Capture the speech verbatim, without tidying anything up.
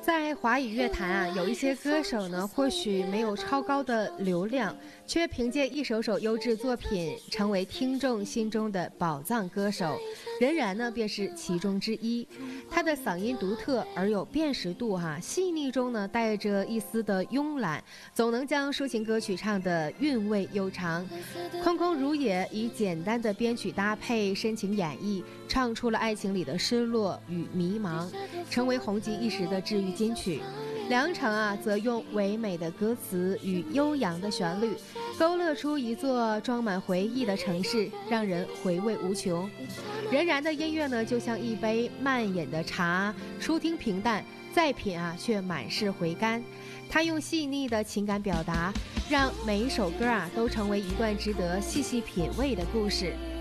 在华语乐坛啊，有一些歌手呢，或许没有超高的流量，却凭借一首首优质作品，成为听众心中的宝藏歌手。任然呢，便是其中之一。他的嗓音独特而有辨识度，哈，细腻中呢带着一丝的慵懒，总能将抒情歌曲唱得韵味悠长。空空如也以简单的编曲搭配，深情演绎，唱出了爱情里的失落与迷茫，成为红极一时的治愈金曲。梁诚啊，则用唯美的歌词与悠扬的旋律，勾勒出一座装满回忆的城市，让人回味无穷。任然的音乐呢，就像一杯慢饮的茶，初听平淡，再品啊，却满是回甘。他用细腻的情感表达，让每一首歌啊，都成为一段值得细细品味的故事。